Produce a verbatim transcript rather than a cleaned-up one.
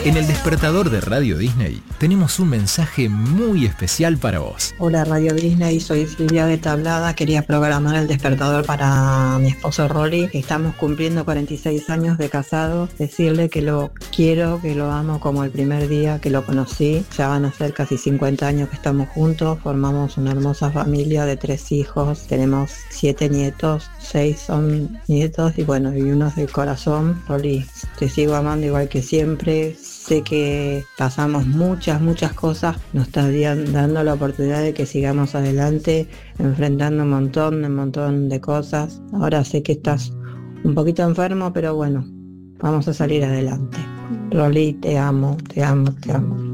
En el despertador de Radio Disney tenemos un mensaje muy especial para vos. Hola Radio Disney, soy Silvia de Tablada. Quería programar el despertador para mi esposo Rolly. Estamos cumpliendo cuarenta y seis años de casados. Decirle que lo quiero, que lo amo como el primer día que lo conocí. Ya van a ser casi cincuenta años que estamos juntos. Formamos una hermosa familia de tres hijos. Tenemos siete nietos, seis son nietos y bueno, y uno es del corazón. Rolly, te sigo amando igual que siempre. Sé que pasamos muchas, muchas cosas, nos estás dando la oportunidad de que sigamos adelante, enfrentando un montón, un montón de cosas. Ahora sé que estás un poquito enfermo, pero bueno, vamos a salir adelante. Rolly, te amo, te amo, te amo.